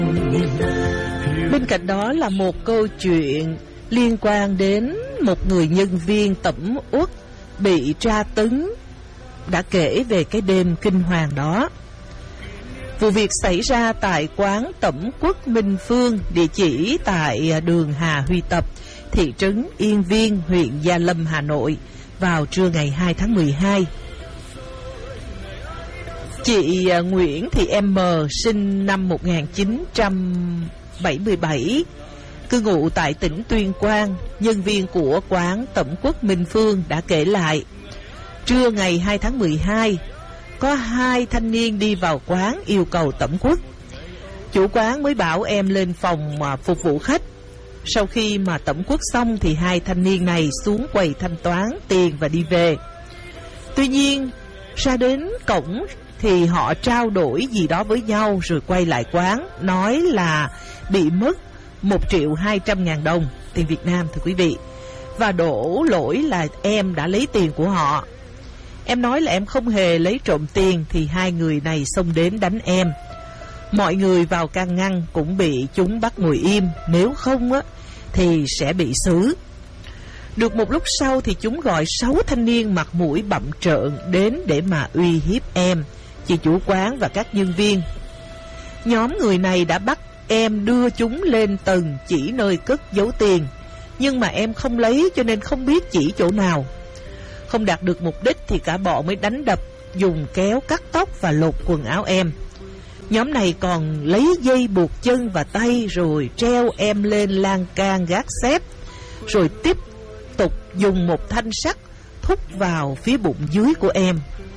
Bên cạnh đó là một câu chuyện liên quan đến một người nhân viên tẩm uất bị tra tấn đã kể về cái đêm kinh hoàng đó. Vụ việc xảy ra tại quán tẩm quất Minh Phương, địa chỉ tại đường Hà Huy Tập, thị trấn Yên Viên, huyện Gia Lâm, Hà Nội, vào trưa ngày 2 tháng 12. Chị Nguyễn Thị M, sinh năm 1977, cư ngụ tại tỉnh Tuyên Quang, nhân viên của quán tẩm quất Minh Phương đã kể lại, trưa ngày 2 tháng 12, có hai thanh niên đi vào quán yêu cầu tẩm quất. Chủ quán mới bảo em lên phòng phục vụ khách. Sau khi mà tẩm quất xong thì hai thanh niên này xuống quầy thanh toán tiền và đi về. Tuy nhiên, ra đến cổng thì họ trao đổi gì đó với nhau rồi quay lại quán, nói là bị mất 1.200.000 đồng tiền Việt Nam, thưa quý vị, và đổ lỗi là em đã lấy tiền của họ. Em nói là em không hề lấy trộm tiền thì hai người này xông đến đánh em. Mọi người vào can ngăn cũng bị chúng bắt ngồi im, nếu không á thì sẽ bị xử. Được một lúc sau thì chúng gọi 6 thanh niên mặt mũi bặm trợn đến để mà uy hiếp em, chị chủ quán và các nhân viên. Nhóm người này đã bắt em đưa chúng lên tầng chỉ nơi cất giấu tiền, nhưng mà em không lấy cho nên không biết chỉ chỗ nào. Không đạt được mục đích thì cả bọn mới đánh đập, dùng kéo cắt tóc và lột quần áo em. Nhóm này còn lấy dây buộc chân và tay rồi treo em lên lan can gác xếp, rồi tiếp tục dùng một thanh sắt thúc vào phía bụng dưới của em.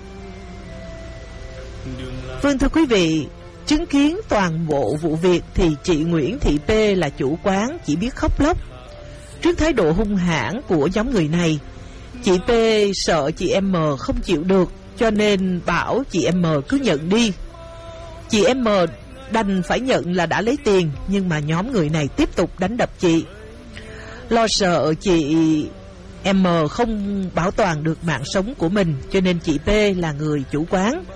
Vâng, thưa quý vị, chứng kiến toàn bộ vụ việc thì chị Nguyễn Thị P là chủ quán chỉ biết khóc lóc. Trước thái độ hung hãn của nhóm người này, chị P sợ chị M không chịu được cho nên bảo chị M cứ nhận đi. Chị M đành phải nhận là đã lấy tiền, nhưng mà nhóm người này tiếp tục đánh đập chị. Lo sợ chị M không bảo toàn được mạng sống của mình cho nên chị P là người chủ quán,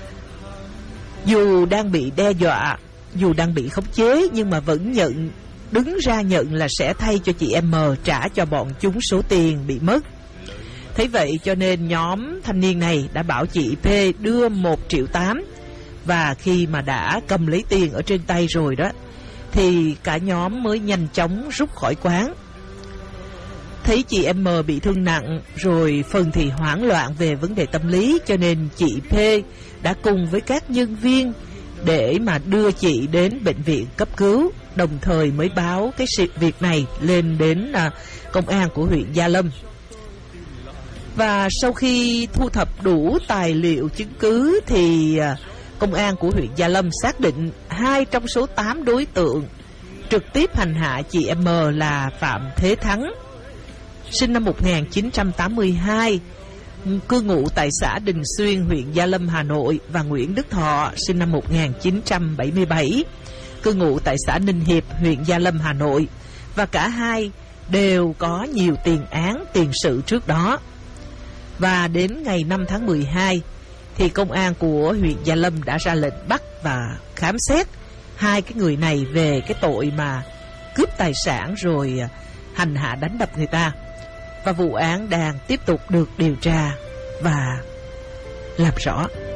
dù đang bị đe dọa, dù đang bị khống chế, nhưng mà vẫn đứng ra nhận là sẽ thay cho chị M trả cho bọn chúng số tiền bị mất. Thế vậy cho nên nhóm thanh niên này đã bảo chị P đưa 1,8 triệu, và khi mà đã cầm lấy tiền ở trên tay rồi đó thì cả nhóm mới nhanh chóng rút khỏi quán. Thấy chị M bị thương nặng rồi, phần thì hoảng loạn về vấn đề tâm lý, cho nên chị P đã cùng với các nhân viên để mà đưa chị đến bệnh viện cấp cứu, đồng thời mới báo cái sự việc này lên đến công an của huyện Gia Lâm. Và sau khi thu thập đủ tài liệu chứng cứ thì công an của huyện Gia Lâm xác định 2 trong số 8 đối tượng trực tiếp hành hạ chị M là Phạm Thế Thắng, sinh năm 1982, cư ngụ tại xã Đình Xuyên, huyện Gia Lâm, Hà Nội, và Nguyễn Đức Thọ, sinh năm 1977, cư ngụ tại xã Ninh Hiệp, huyện Gia Lâm, Hà Nội, và cả hai đều có nhiều tiền án tiền sự trước đó. Và đến ngày 5 tháng 12 thì công an của huyện Gia Lâm đã ra lệnh bắt và khám xét hai cái người này về cái tội mà cướp tài sản rồi hành hạ đánh đập người ta. Và vụ án đang tiếp tục được điều tra và làm rõ.